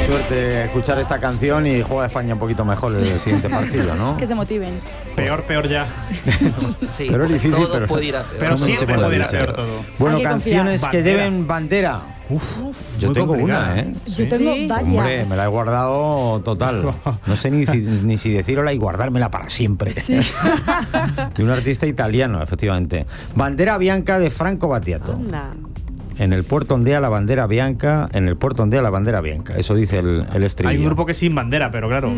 suerte escuchar esta canción y juega España un poquito mejor el siguiente partido, ¿no? Que se motiven. Peor ya. Sí, Pero es difícil, todo pero... puede ir a peor. Pero siempre puede ir a peor todo. Bueno, Hay que canciones confiar. que Bandera. lleven bandera. Yo muy tengo complicada. una, ¿eh? Yo tengo varias. Hombre, me la he guardado total. No sé ni si decirla y guardármela para siempre. Sí. De un artista italiano, efectivamente. Bandera Bianca de Franco Battiato. Anda. En el puerto ondea la bandera bianca, en el puerto ondea la bandera bianca. Eso dice el estribillo. Hay un grupo que es sin bandera, pero claro,